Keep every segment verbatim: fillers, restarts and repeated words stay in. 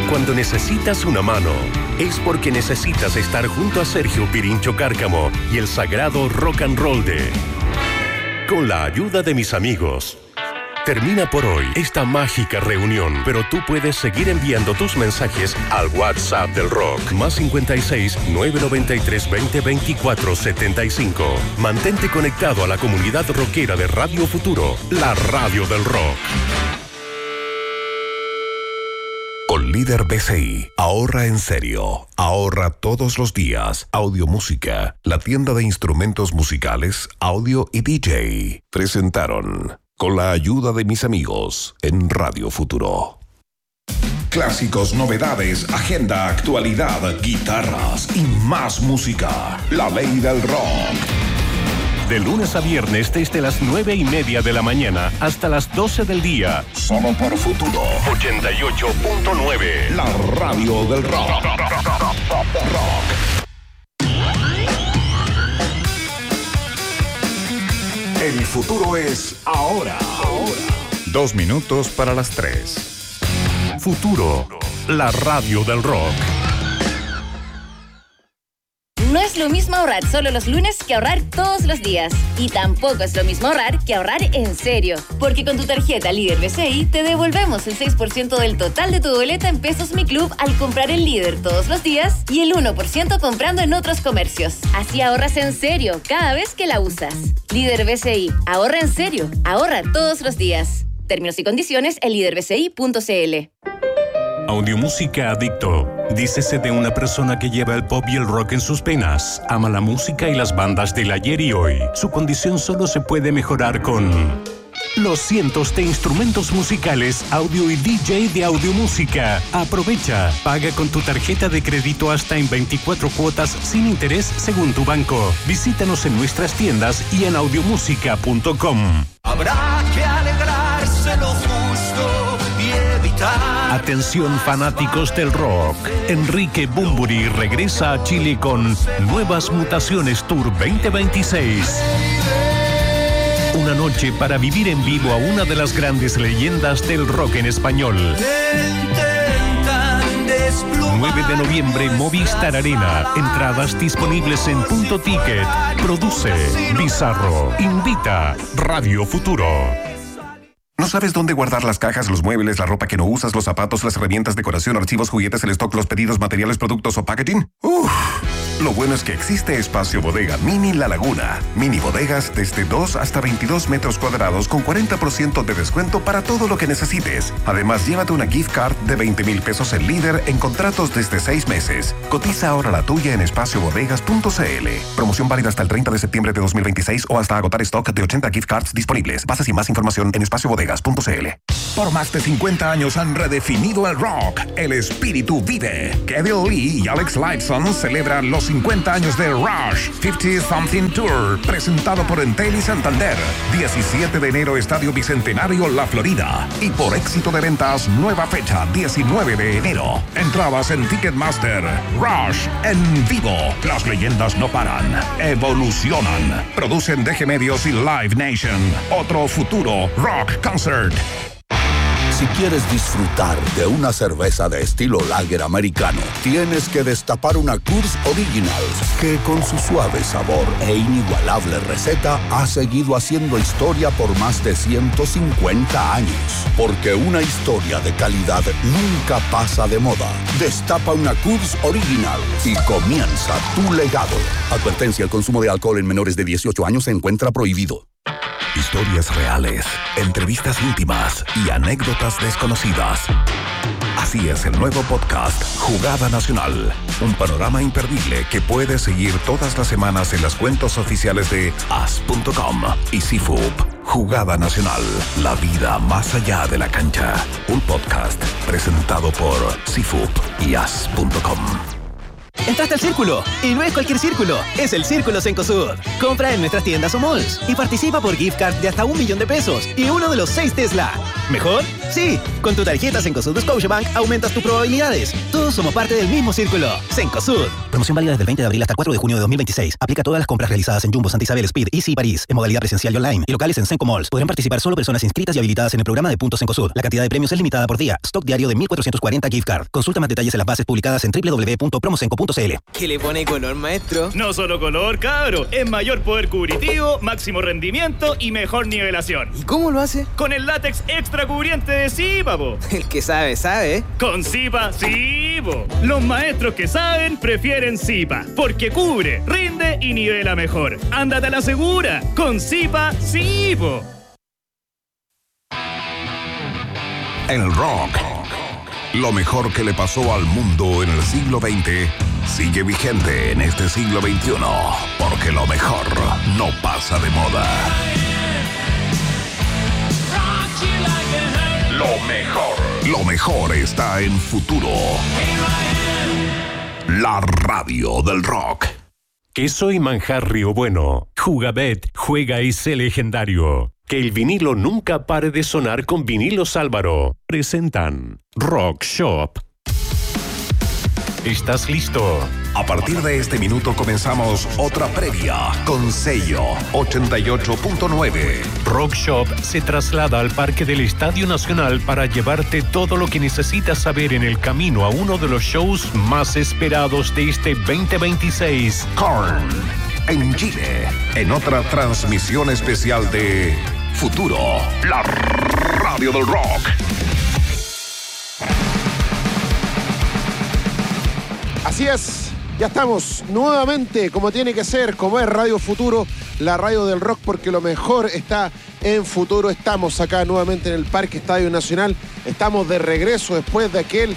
Cuando necesitas una mano, es porque necesitas estar junto a Sergio Pirincho Cárcamo y el sagrado rock and roll de Con la ayuda de mis amigos. Termina por hoy esta mágica reunión, pero tú puedes seguir enviando tus mensajes al WhatsApp del rock, más cincuenta y seis, nueve noventa y tres, veinte, veinticuatro, setenta y cinco. Mantente conectado a la comunidad rockera de Radio Futuro, la radio del rock. Con Líder B C I, ahorra en serio. Ahorra todos los días. Audio Música, la tienda de instrumentos musicales, audio y D J. Presentaron Con la ayuda de mis amigos en Radio Futuro. Clásicos, novedades, agenda, actualidad, guitarras y más música. La ley del rock. De lunes a viernes desde las nueve y media de la mañana hasta las doce del día. Solo por Futuro. ochenta y ocho punto nueve. La radio del rock. El futuro es ahora. Ahora. Dos minutos para las tres. Futuro, la radio del rock. No es lo mismo ahorrar solo los lunes que ahorrar todos los días. Y tampoco es lo mismo ahorrar que ahorrar en serio. Porque con tu tarjeta Líder B C I te devolvemos el seis por ciento del total de tu boleta en Pesos Mi Club al comprar en Líder todos los días y el uno por ciento comprando en otros comercios. Así ahorras en serio cada vez que la usas. Líder B C I. Ahorra en serio. Ahorra todos los días. Términos y condiciones en líder b c i punto c l. Audiomúsica Adicto. Dícese de una persona que lleva el pop y el rock en sus penas. Ama la música y las bandas del ayer y hoy. Su condición solo se puede mejorar con los cientos de instrumentos musicales, audio y D J de Audiomúsica. Aprovecha. Paga con tu tarjeta de crédito hasta en veinticuatro cuotas sin interés según tu banco. Visítanos en nuestras tiendas y en audiomúsica punto com. Habrá que alegrarse lo justo y evitar. Atención fanáticos del rock. Enrique Bunbury regresa a Chile con Nuevas Mutaciones Tour veinte veintiséis. Una noche para vivir en vivo a una de las grandes leyendas del rock en español. nueve de noviembre, Movistar Arena. Entradas disponibles en Punto Ticket. Produce Bizarro. Invita Radio Futuro. ¿No sabes dónde guardar las cajas, los muebles, la ropa que no usas, los zapatos, las herramientas, decoración, archivos, juguetes, el stock, los pedidos, materiales, productos o packaging? Uf. Lo bueno es que existe Espacio Bodega Mini La Laguna. Mini bodegas desde dos hasta veintidós metros cuadrados con cuarenta por ciento de descuento para todo lo que necesites. Además, llévate una gift card de veinte mil pesos en Líder en contratos desde seis meses. Cotiza ahora la tuya en espacio bodegas punto c l. Promoción válida hasta el treinta de septiembre de dos mil veintiséis o hasta agotar stock de ochenta gift cards disponibles. Bases y más información en espacio bodegas punto c l. Por más de cincuenta años han redefinido el rock. El espíritu vive. Kevin Lee y Alex Lifeson celebran los cincuenta años de Rush cincuenta Something Tour, presentado por Entel y Santander. diecisiete de enero, Estadio Bicentenario, La Florida. Y por éxito de ventas, nueva fecha, diecinueve de enero. Entradas en Ticketmaster. Rush en vivo. Las leyendas no paran, evolucionan. Producen D G Medios y Live Nation. Otro futuro rock concert. Si quieres disfrutar de una cerveza de estilo lager americano, tienes que destapar una Coors Original, que con su suave sabor e inigualable receta ha seguido haciendo historia por más de ciento cincuenta años. Porque una historia de calidad nunca pasa de moda. Destapa una Coors Original y comienza tu legado. Advertencia: el consumo de alcohol en menores de dieciocho años se encuentra prohibido. Historias reales, entrevistas íntimas y anécdotas desconocidas. Así es el nuevo podcast Jugada Nacional. Un panorama imperdible que puedes seguir todas las semanas en las cuentas oficiales de as punto com y C F U P. Jugada Nacional. La vida más allá de la cancha. Un podcast presentado por C F U P y as punto com. Entraste al Círculo, y no es cualquier círculo, es el Círculo Cencosud. Compra en nuestras tiendas o malls y participa por gift card de hasta un millón de pesos y uno de los seis Tesla. ¿Mejor? Sí. Con tu tarjeta Cencosud de Scotiabank aumentas tus probabilidades. Todos somos parte del mismo círculo. Cencosud. Promoción válida desde el veinte de abril hasta el cuatro de junio de dos mil veintiséis. Aplica a todas las compras realizadas en Jumbo, Santa Isabel, Speed, Easy y París, en modalidad presencial y online, y locales en Cenco Malls. Podrán participar solo personas inscritas y habilitadas en el programa de puntos Cencosud. La cantidad de premios es limitada por día. Stock diario de mil cuatrocientos cuarenta gift card. Consulta más detalles en las bases publicadas en doble u doble u doble u punto promocenco punto c l. ¿Qué le pone color, maestro? No solo color, cabro. Es mayor poder cubritivo, máximo rendimiento y mejor nivelación. ¿Y cómo lo hace? Con el látex extra cubriente de Zipa, po. El que sabe, sabe. Con Zipa, sí, po. Los maestros que saben prefieren Zipa, porque cubre, rinde y nivela mejor. Ándate a la segura. Con Zipa, sí, po. El rock, lo mejor que le pasó al mundo en el siglo veinte, sigue vigente en este siglo veintiuno, porque lo mejor no pasa de moda. Lo mejor, lo mejor está en Futuro, la radio del rock. Queso y manjar Río Bueno. Jugabet, juega y sé legendario. Que el vinilo nunca pare de sonar con Vinilos Álvaro. Presentan Rock Shop. ¿Estás listo? A partir de este minuto comenzamos otra previa con sello ochenta y ocho punto nueve. Rock Shop se traslada al Parque del Estadio Nacional para llevarte todo lo que necesitas saber en el camino a uno de los shows más esperados de este veinte veintiséis. Korn en Chile, en otra transmisión especial de Futuro, la radio del rock. Así es, ya estamos nuevamente como tiene que ser, como es Radio Futuro, la radio del rock, porque lo mejor está en Futuro. Estamos acá nuevamente en el Parque Estadio Nacional, estamos de regreso después de aquel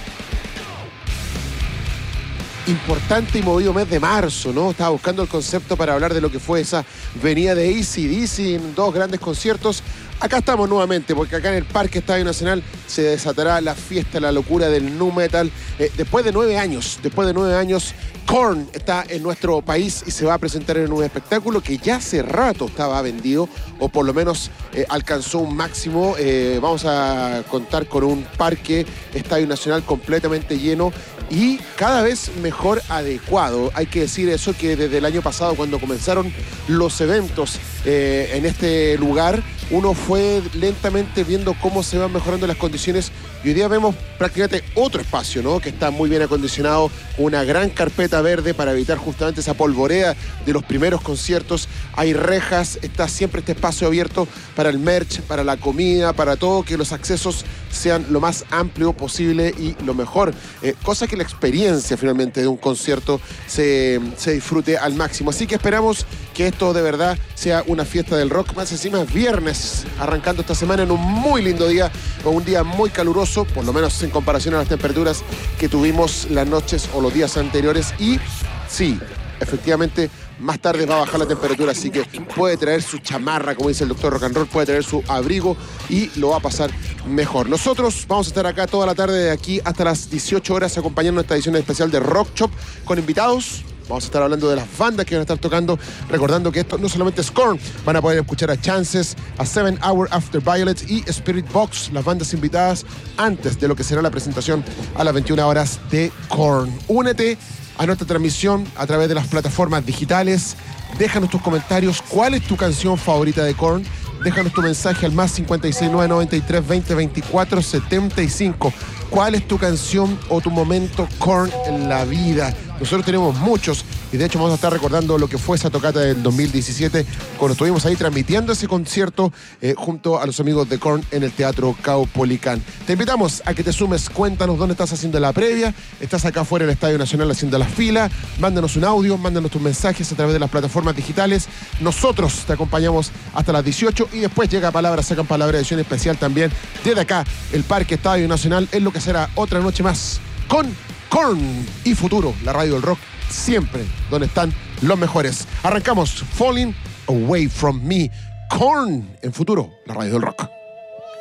importante y movido mes de marzo, ¿no? Estaba buscando el concepto para hablar de lo que fue esa venida de A C D C en dos grandes conciertos. Acá estamos nuevamente, porque acá en el Parque Estadio Nacional se desatará la fiesta, la locura del nu metal. Eh, después de nueve años, después de nueve años, Korn está en nuestro país y se va a presentar en un espectáculo que ya hace rato estaba vendido, o por lo menos eh, alcanzó un máximo. Eh, vamos a contar con un Parque Estadio Nacional completamente lleno y cada vez mejor adecuado. Hay que decir eso, que desde el año pasado, cuando comenzaron los eventos eh, en este lugar, uno fue lentamente viendo cómo se van mejorando las condiciones y hoy día vemos prácticamente otro espacio, ¿no? Que está muy bien acondicionado, una gran carpeta verde para evitar justamente esa polvorea de los primeros conciertos. Hay rejas, está siempre este espacio abierto para el merch, para la comida, para todo, que los accesos sean lo más amplio posible y lo mejor. Eh, cosa que la experiencia finalmente de un concierto se, se disfrute al máximo. Así que esperamos que esto de verdad sea una fiesta del rock. Más encima es viernes, arrancando esta semana en un muy lindo día, o un día muy caluroso, por lo menos en comparación a las temperaturas que tuvimos las noches o los días anteriores. Y sí, efectivamente, más tarde va a bajar la temperatura, así que puede traer su chamarra, como dice el doctor Rock and Roll, puede traer su abrigo y lo va a pasar mejor. Nosotros vamos a estar acá toda la tarde, de aquí hasta las dieciocho horas, acompañando esta edición especial de Rock Shop con invitados. Vamos a estar hablando de las bandas que van a estar tocando, recordando que esto no solamente es Korn, van a poder escuchar a Chances, a Seven Hour After Violet y Spirit Box, las bandas invitadas antes de lo que será la presentación a las veintiuna horas de Korn. Únete a nuestra transmisión a través de las plataformas digitales. Déjanos tus comentarios. ¿Cuál es tu canción favorita de Korn? Déjanos tu mensaje al más cincuenta y seis, nueve noventa y tres, veinte, veinticuatro, setenta y cinco. ¿Cuál es tu canción o tu momento Korn en la vida? Nosotros tenemos muchos y de hecho vamos a estar recordando lo que fue esa tocata del dos mil diecisiete, cuando estuvimos ahí transmitiendo ese concierto eh, junto a los amigos de Korn en el Teatro Caupolicán. Te invitamos a que te sumes, cuéntanos dónde estás haciendo la previa, estás acá afuera del Estadio Nacional haciendo la fila, mándanos un audio, mándanos tus mensajes a través de las plataformas digitales. Nosotros te acompañamos hasta las dieciocho y después llega Palabras Sacan Palabra, edición especial también desde acá, el Parque Estadio Nacional, en lo que será otra noche más con Korn y Futuro, la radio del rock, siempre donde están los mejores. Arrancamos Falling Away From Me, Korn en Futuro, la radio del rock.